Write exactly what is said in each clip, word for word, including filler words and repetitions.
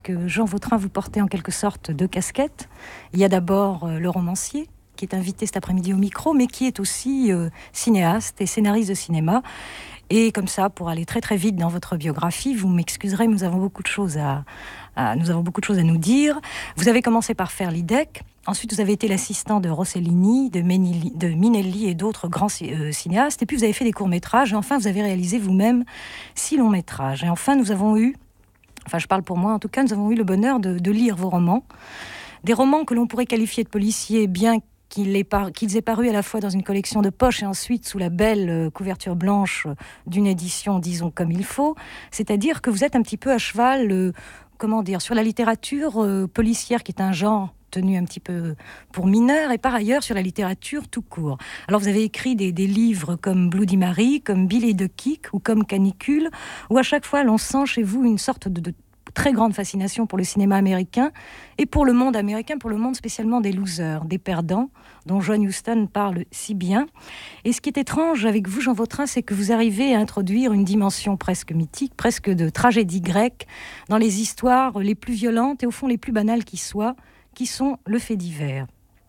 Que Jean Vautrin, vous portez en quelque sorte deux casquettes. Il y a d'abord euh, le romancier, qui est invité cet après-midi au micro, mais qui est aussi euh, cinéaste et scénariste de cinéma. Et comme ça, pour aller très très vite dans votre biographie, vous m'excuserez, nous avons beaucoup de choses à, à, nous avons beaucoup de choses à nous dire. Vous avez commencé par faire l'I D E C. Ensuite, vous avez été l'assistant de Rossellini, de, Menili, de Minelli et d'autres grands euh, cinéastes. Et puis, vous avez fait des courts-métrages. Et enfin, vous avez réalisé vous-même six longs-métrages. Et enfin, nous avons eu Enfin, je parle pour moi, en tout cas, nous avons eu le bonheur de, de lire vos romans. Des romans que l'on pourrait qualifier de policiers, bien qu'ils aient, par, qu'ils aient paru à la fois dans une collection de poche et ensuite sous la belle euh, couverture blanche d'une édition, disons, comme il faut. C'est-à-dire que vous êtes un petit peu à cheval, euh, comment dire, sur la littérature euh, policière, qui est un genre tenu un petit peu pour mineur, et par ailleurs sur la littérature tout court. Alors vous avez écrit des, des livres comme Bloody Mary, comme Billy the Kick ou comme Canicule, où à chaque fois l'on sent chez vous une sorte de, de très grande fascination pour le cinéma américain et pour le monde américain, pour le monde spécialement des losers, des perdants, dont John Huston parle si bien. Et ce qui est étrange avec vous, Jean Vautrin, c'est que vous arrivez à introduire une dimension presque mythique, presque de tragédie grecque, dans les histoires les plus violentes et au fond les plus banales qui soient, qui sont le fait divers.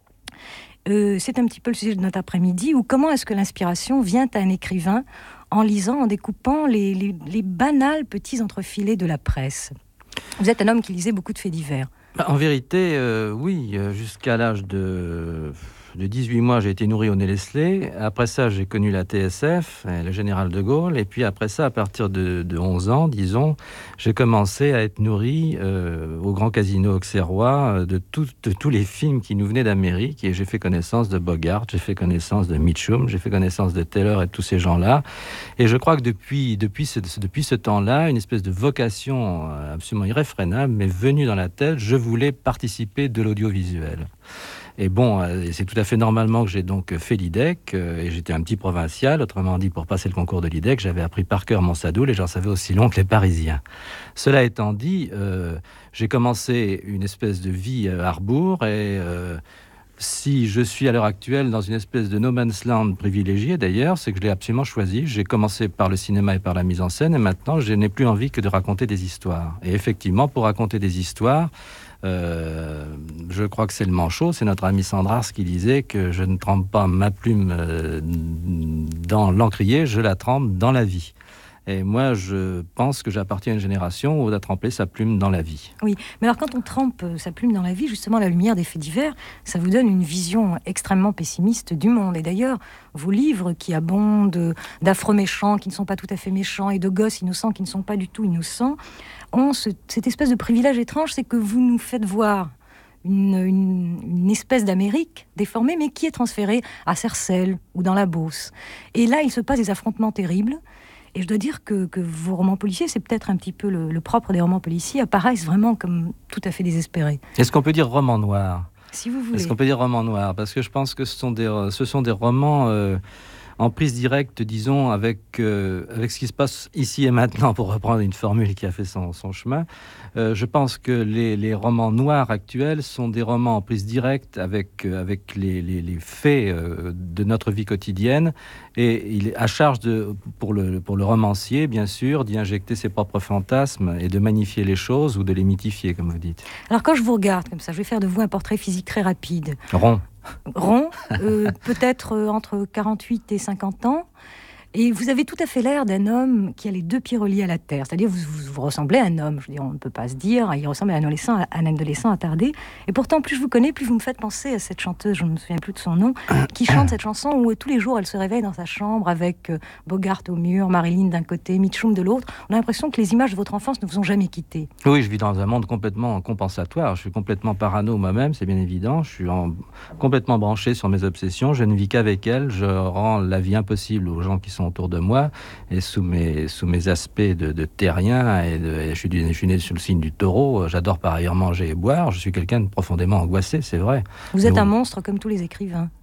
Euh, c'est un petit peu le sujet de notre après-midi, où comment est-ce que l'inspiration vient à un écrivain en lisant, en découpant les, les, les banals petits entrefilets de la presse. Vous êtes un homme qui lisait beaucoup de faits divers. En vérité, euh, oui, jusqu'à l'âge de... de dix-huit mois, j'ai été nourri au Nez-Leslie. Après ça, j'ai connu la T S F, le général de Gaulle. Et puis après ça, à partir de, de onze ans, disons, j'ai commencé à être nourri euh, au Grand Casino Auxerrois de, tout, de tous les films qui nous venaient d'Amérique. Et j'ai fait connaissance de Bogart, j'ai fait connaissance de Mitchum, j'ai fait connaissance de Taylor et de tous ces gens-là. Et je crois que depuis, depuis, ce, depuis ce temps-là, une espèce de vocation absolument irréfrénable m'est venue dans la tête. Je voulais participer de l'audiovisuel. Et bon, c'est tout à fait normalement que j'ai donc fait l'I D E C, et j'étais un petit provincial, autrement dit, pour passer le concours de l'I D E C, j'avais appris par cœur mon Sadoul et j'en savais aussi long que les Parisiens. Cela étant dit, euh, j'ai commencé une espèce de vie à Harbour, et euh, si je suis à l'heure actuelle dans une espèce de no man's land privilégié d'ailleurs, c'est que je l'ai absolument choisi. J'ai commencé par le cinéma et par la mise en scène, et maintenant je n'ai plus envie que de raconter des histoires. Et effectivement, pour raconter des histoires, Euh, je crois que c'est le manchot, c'est notre ami Sandras qui disait que je ne trempe pas ma plume euh, dans l'encrier, je la trempe dans la vie. Et moi, je pense que j'appartiens à une génération où on a trempé sa plume dans la vie. Oui, mais alors quand on trempe sa plume dans la vie, justement à la lumière des faits divers, ça vous donne une vision extrêmement pessimiste du monde. Et d'ailleurs, vos livres qui abondent d'affreux méchants qui ne sont pas tout à fait méchants et de gosses innocents qui ne sont pas du tout innocents, ont ce, cette espèce de privilège étrange, c'est que vous nous faites voir une, une, une espèce d'Amérique déformée, mais qui est transférée à Sarcelles ou dans la Beauce. Et là, il se passe des affrontements terribles. Et je dois dire que, que vos romans policiers, c'est peut-être un petit peu le, le propre des romans policiers, apparaissent vraiment comme tout à fait désespérés. Est-ce qu'on peut dire roman noir ? Si vous voulez. Est-ce qu'on peut dire roman noir ? Parce que je pense que ce sont des, ce sont des romans euh, en prise directe, disons, avec, euh, avec ce qui se passe ici et maintenant, pour reprendre une formule qui a fait son, son chemin. Euh, je pense que les, les romans noirs actuels sont des romans en prise directe avec, euh, avec les, les, les faits euh, de notre vie quotidienne. Et il est à charge de, pour, le, pour le romancier, bien sûr, d'y injecter ses propres fantasmes et de magnifier les choses ou de les mythifier, comme vous dites. Alors quand je vous regarde comme ça, je vais faire de vous un portrait physique très rapide. Rond. Rond, euh, peut-être euh, entre quarante-huit et cinquante ans. Et vous avez tout à fait l'air d'un homme qui a les deux pieds reliés à la terre. C'est-à-dire vous, vous, vous ressemblez à un homme. Je veux dire, on ne peut pas se dire. Il ressemble à un adolescent, à un adolescent attardé. Et pourtant, plus je vous connais, plus vous me faites penser à cette chanteuse, je ne me souviens plus de son nom, qui chante cette chanson où euh, tous les jours, elle se réveille dans sa chambre avec euh, Bogart au mur, Marilyn d'un côté, Mitchum de l'autre. On a l'impression que les images de votre enfance ne vous ont jamais quitté. Oui, je vis dans un monde complètement compensatoire. Je suis complètement parano moi-même, c'est bien évident. Je suis en, complètement branché sur mes obsessions. Je ne vis qu'avec elles. Je rends la vie impossible aux gens qui sont autour de moi, et sous mes, sous mes aspects de, de terrien, et, de, et je, suis du, je suis né sous le signe du taureau, j'adore par ailleurs manger et boire, je suis quelqu'un de profondément angoissé, c'est vrai. Vous êtes Donc, un monstre comme tous les écrivains.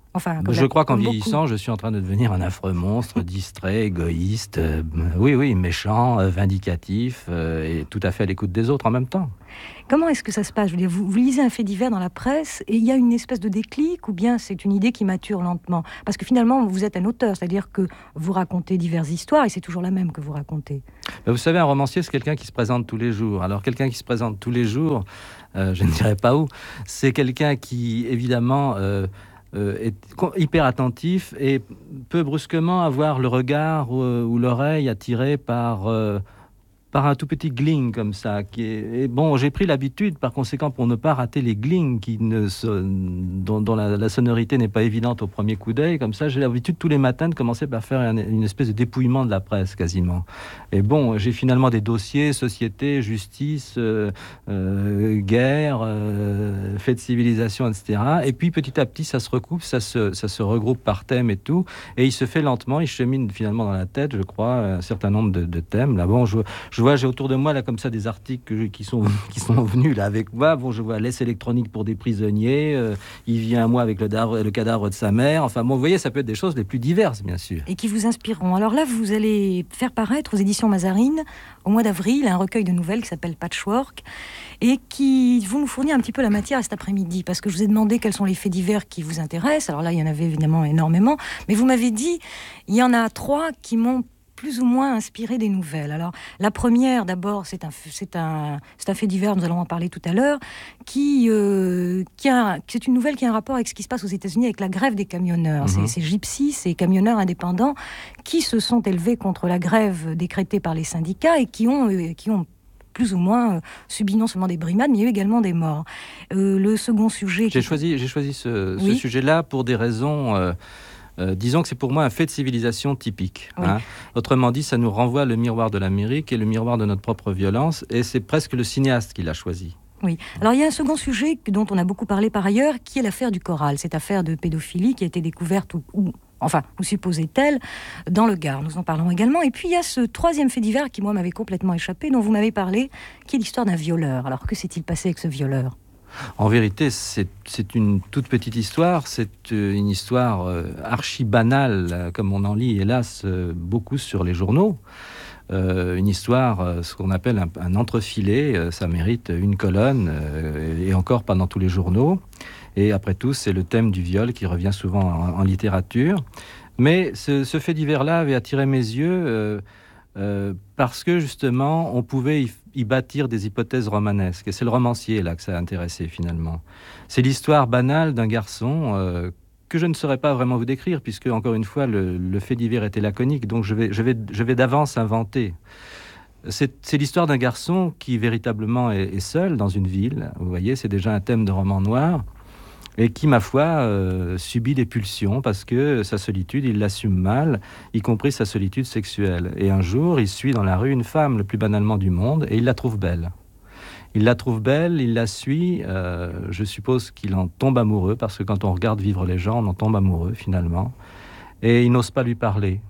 Enfin, Je crois qu'en comme vieillissant, beaucoup. je suis en train de devenir un affreux monstre, distrait, égoïste, euh, oui, oui, méchant, euh, vindicatif, euh, et tout à fait à l'écoute des autres en même temps. Comment est-ce que ça se passe? Je veux dire, vous, vous lisez un fait divers dans la presse et il y a une espèce de déclic, ou bien c'est une idée qui mature lentement? Parce que finalement, vous êtes un auteur, c'est-à-dire que vous racontez diverses histoires et c'est toujours la même que vous racontez. Ben, vous savez, un romancier, c'est quelqu'un qui se présente tous les jours. Alors, quelqu'un qui se présente tous les jours, euh, je ne dirais pas où, c'est quelqu'un qui, évidemment, euh, euh, est hyper attentif et peut brusquement avoir le regard ou, ou l'oreille attirée par... Euh, par un tout petit gling comme ça. Qui est... Et bon, j'ai pris l'habitude, par conséquent, pour ne pas rater les glings qui ne so... dont, dont la, la sonorité n'est pas évidente au premier coup d'œil, comme ça, j'ai l'habitude tous les matins de commencer par faire un, une espèce de dépouillement de la presse, quasiment. Et bon, j'ai finalement des dossiers, société, justice, euh, euh, guerre, euh, fait de civilisation, et cetera. Et puis, petit à petit, ça se recoupe, ça se, ça se regroupe par thème et tout, et il se fait lentement, il chemine finalement dans la tête, je crois, un certain nombre de, de thèmes. Là, bon, je, je vois, j'ai autour de moi là comme ça des articles que je, qui sont qui sont venus là avec moi. Bon, je vois laisse électronique pour des prisonniers. Euh, il vient à moi avec le, darbre, le cadavre de sa mère. Enfin, bon, vous voyez, ça peut être des choses les plus diverses, bien sûr. Et qui vous inspireront. Alors là, vous allez faire paraître aux éditions Mazarine, au mois d'avril, un recueil de nouvelles qui s'appelle Patchwork, et qui vous nous fournir un petit peu la matière cet après-midi, parce que je vous ai demandé quels sont les faits divers qui vous intéressent. Alors là, il y en avait évidemment énormément, mais vous m'avez dit, il y en a trois qui m'ont plus ou moins inspiré des nouvelles. Alors, la première, d'abord, c'est un, c'est un, c'est un fait divers, nous allons en parler tout à l'heure, qui, euh, qui a, c'est une nouvelle qui a un rapport avec ce qui se passe aux États-Unis avec la grève des camionneurs. Mm-hmm. Ces, ces gypsies, ces camionneurs indépendants qui se sont élevés contre la grève décrétée par les syndicats et qui ont, euh, qui ont plus ou moins euh, subi non seulement des brimades, mais il y a eu également des morts. Euh, le second sujet... J'ai qui... choisi, j'ai choisi ce, oui. ce sujet-là pour des raisons... Euh... Euh, disons que c'est pour moi un fait de civilisation typique. Oui. Hein. Autrement dit, ça nous renvoie le miroir de l'Amérique et le miroir de notre propre violence, et c'est presque le cinéaste qui l'a choisi. Oui. Alors il y a un second sujet dont on a beaucoup parlé par ailleurs, qui est l'affaire du Corral, cette affaire de pédophilie qui a été découverte, ou, ou enfin, ou supposait-elle, dans le Gard. Nous en parlons également. Et puis il y a ce troisième fait divers qui, moi, m'avait complètement échappé, dont vous m'avez parlé, qui est l'histoire d'un violeur. Alors que s'est-il passé avec ce violeur ? En vérité, c'est, c'est une toute petite histoire, c'est une histoire euh, archi banale, euh, comme on en lit, hélas, euh, beaucoup sur les journaux. Euh, une histoire, euh, ce qu'on appelle un, un entrefilé, euh, ça mérite une colonne, euh, et encore pas dans tous les journaux. Et après tout, c'est le thème du viol qui revient souvent en, en littérature. Mais ce, ce fait divers-là avait attiré mes yeux... Euh, Euh, parce que justement on pouvait y, y bâtir des hypothèses romanesques, et c'est le romancier là que ça a intéressé finalement. C'est l'histoire banale d'un garçon euh, que je ne saurais pas vraiment vous décrire, puisque encore une fois le, le fait divers était laconique, donc je vais, je vais, je vais d'avance inventer. C'est, c'est l'histoire d'un garçon qui véritablement est, est seul dans une ville, vous voyez, c'est déjà un thème de roman noir, et qui, ma foi, euh, subit des pulsions parce que sa solitude, il l'assume mal, y compris sa solitude sexuelle. Et un jour, il suit dans la rue une femme, le plus banalement du monde, et il la trouve belle. Il la trouve belle, il la suit, euh, je suppose qu'il en tombe amoureux, parce que quand on regarde vivre les gens, on en tombe amoureux, finalement. Et il n'ose pas lui parler.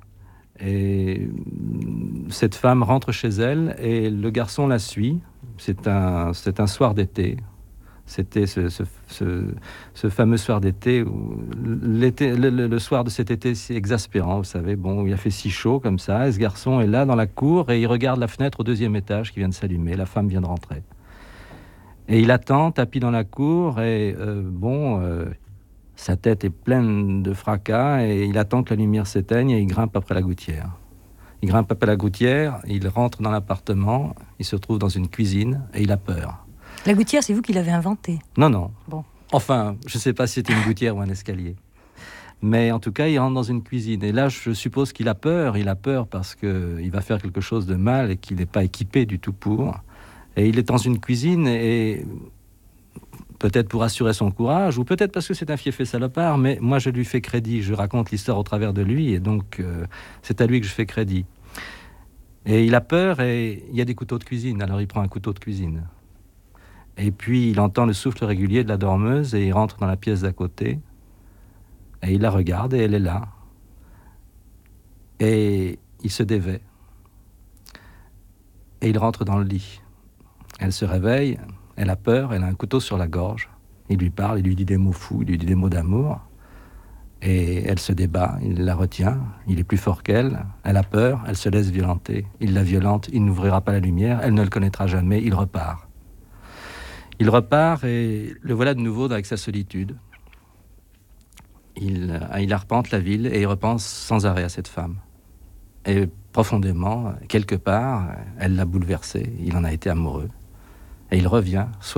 Et cette femme rentre chez elle, et le garçon la suit. C'est un, c'est un soir d'été. C'était ce, ce, ce, ce fameux soir d'été, où l'été, le, le, le soir de cet été, c'est exaspérant, vous savez. Bon, il a fait si chaud comme ça, et ce garçon est là dans la cour, et il regarde la fenêtre au deuxième étage qui vient de s'allumer. La femme vient de rentrer. Et il attend, tapis dans la cour, et euh, bon, euh, sa tête est pleine de fracas, et il attend que la lumière s'éteigne, et il grimpe après la gouttière. Il grimpe après la gouttière, il rentre dans l'appartement, il se trouve dans une cuisine, et il a peur. La gouttière, c'est vous qui l'avez inventée? Non, non. Bon. Enfin, je ne sais pas si c'était une gouttière ou un escalier. Mais en tout cas, il rentre dans une cuisine. Et là, je suppose qu'il a peur. Il a peur parce qu'il va faire quelque chose de mal et qu'il n'est pas équipé du tout pour. Et il est dans une cuisine et peut-être pour assurer son courage, ou peut-être parce que c'est un fiefé salopard, mais moi, je lui fais crédit. Je raconte l'histoire au travers de lui, et donc euh, c'est à lui que je fais crédit. Et il a peur, et il y a des couteaux de cuisine. Alors, il prend un couteau de cuisine. Et puis, il entend le souffle régulier de la dormeuse et il rentre dans la pièce d'à côté. Et il la regarde et elle est là. Et il se dévait. Et il rentre dans le lit. Elle se réveille, elle a peur, elle a un couteau sur la gorge. Il lui parle, il lui dit des mots fous, il lui dit des mots d'amour. Et elle se débat, il la retient, il est plus fort qu'elle, elle a peur, elle se laisse violenter. Il la violente, il n'ouvrira pas la lumière, elle ne le connaîtra jamais, il repart. Il repart et le voilà de nouveau avec sa solitude. Il, il arpente la ville et il repense sans arrêt à cette femme. Et profondément, quelque part, elle l'a bouleversé, il en a été amoureux. Et il revient, soit